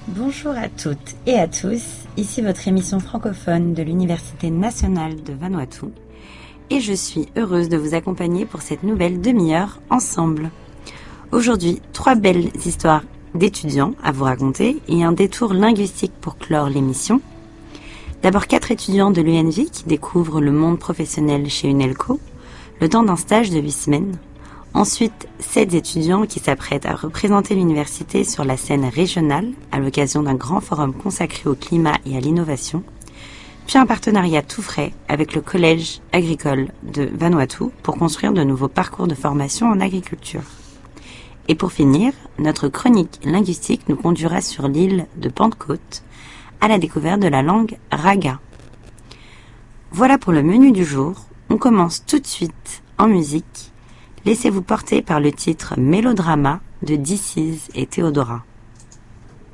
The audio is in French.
Bonjour à toutes et à tous, ici votre émission francophone de l'Université nationale de Vanuatu et je suis heureuse de vous accompagner pour cette nouvelle demi-heure ensemble. Aujourd'hui, 3 belles histoires d'étudiants à vous raconter et un détour linguistique pour clore l'émission. D'abord 4 étudiants de l'UNV qui découvrent le monde professionnel chez Unelco, le temps d'un stage de 8 semaines. Ensuite, 7 étudiants qui s'apprêtent à représenter l'université sur la scène régionale à l'occasion d'un grand forum consacré au climat et à l'innovation. Puis un partenariat tout frais avec le collège agricole de Vanuatu pour construire de nouveaux parcours de formation en agriculture. Et pour finir, notre chronique linguistique nous conduira sur l'île de Pentecôte à la découverte de la langue Raga. Voilà pour le menu du jour. On commence tout de suite en musique. Laissez-vous porter par le titre Mélodrama de DC's et Théodora.